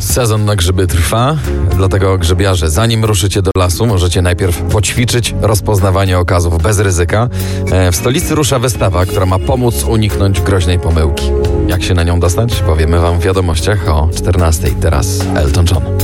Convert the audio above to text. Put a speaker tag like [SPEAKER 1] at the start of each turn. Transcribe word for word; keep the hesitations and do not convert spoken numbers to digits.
[SPEAKER 1] Sezon na grzyby trwa, dlatego grzybiarze, zanim ruszycie do lasu, możecie najpierw poćwiczyć rozpoznawanie okazów bez ryzyka. W stolicy rusza wystawa, która ma pomóc uniknąć groźnej pomyłki. Jak się na nią dostać? Powiemy wam w wiadomościach o czternastej. Teraz Elton John.